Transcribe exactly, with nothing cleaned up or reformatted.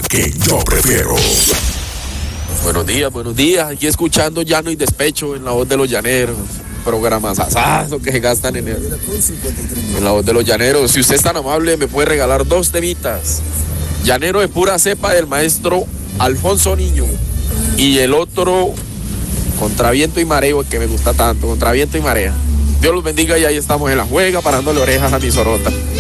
que yo prefiero. Buenos días, buenos días. Aquí escuchando Llano y Despecho en la voz de los llaneros. Programas asados que se gastan en, el, en la voz de los llaneros. Si usted es tan amable, me puede regalar dos temitas. Llanero de pura cepa del maestro Alfonso Niño. Y el otro, Contra Viento y Mareo, que me gusta tanto. Contra Viento y Marea. Dios los bendiga y ahí estamos en la juega, parándole orejas a mi sorota.